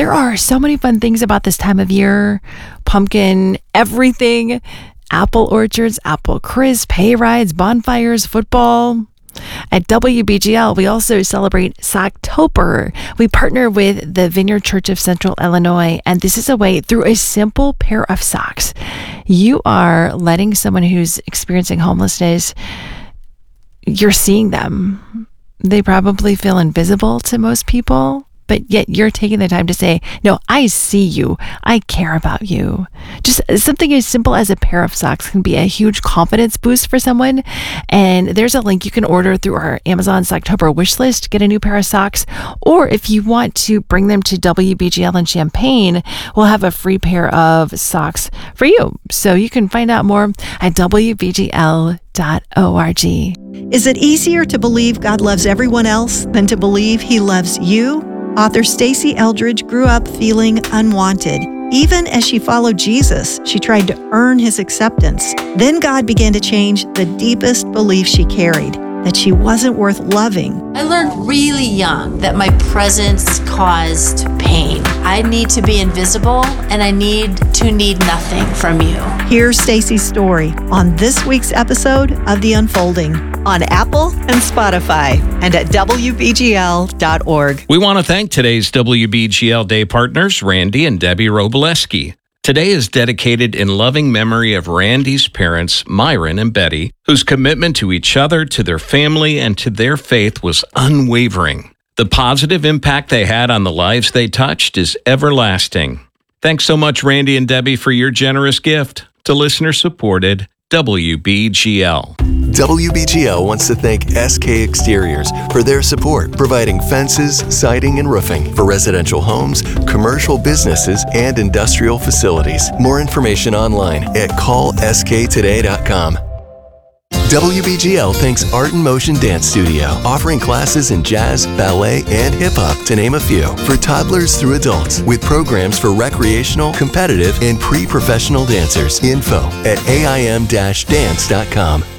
There are so many fun things about this time of year. Pumpkin, everything. Apple orchards, apple crisp, hay rides, bonfires, football. At WBGL, we also celebrate Socktober. We partner with the Vineyard Church of Central Illinois, and this is a way, through a simple pair of socks, you are letting someone who's experiencing homelessness, you're seeing them. They probably feel invisible to most people, but yet you're taking the time to say, no, I see you. I care about you. Just something as simple as a pair of socks can be a huge confidence boost for someone. And there's a link you can order through our Amazon Socktober wish list, get a new pair of socks. Or if you want to bring them to WBGL in Champaign, we'll have a free pair of socks for you. So you can find out more at WBGL.org. Is it easier to believe God loves everyone else than to believe He loves you? Author Stacey Eldridge grew up feeling unwanted. Even as she followed Jesus, she tried to earn His acceptance. Then God began to change the deepest belief she carried, that she wasn't worth loving. I learned really young that my presence caused pain. I need to be invisible, and I need to need nothing from you. Here's Stacey's story on this week's episode of The Unfolding on Apple and Spotify and at WBGL.org. We want to thank today's WBGL Day partners, Randy and Debbie Robileski. Today is dedicated in loving memory of Randy's parents, Myron and Betty, whose commitment to each other, to their family, and to their faith was unwavering. The positive impact they had on the lives they touched is everlasting. Thanks so much, Randy and Debbie, for your generous gift to listener-supported WBGL. WBGL wants to thank SK Exteriors for their support, providing fences, siding, and roofing for residential homes, commercial businesses, and industrial facilities. More information online at callsktoday.com. WBGL thanks Art in Motion Dance Studio, offering classes in jazz, ballet, and hip-hop, to name a few, for toddlers through adults, with programs for recreational, competitive, and pre-professional dancers. Info at aim-dance.com.